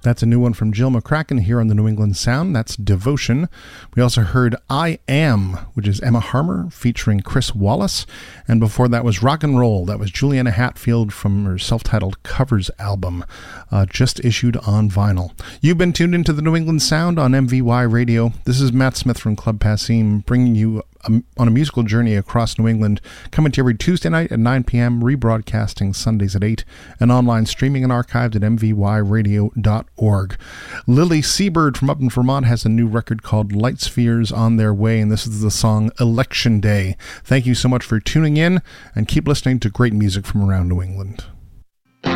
That's a new one from Jill McCracken here on the New England Sound. That's Devotion. We also heard I Am, which is Emma Harmer featuring Chris Wallace. And before that was Rock and Roll. That was Juliana Hatfield from her self-titled Covers album, just issued on vinyl. You've been tuned into the New England Sound on MVY Radio. This is Matt Smith from Club Passim, bringing you on a musical journey across New England, coming to you every Tuesday night at 9 p.m., rebroadcasting Sundays at 8, and online streaming and archived at mvyradio.org. Lily Seabird from up in Vermont has a new record called Light Spheres on their way, and this is the song Election Day. Thank you so much for tuning in, and keep listening to great music from around New England.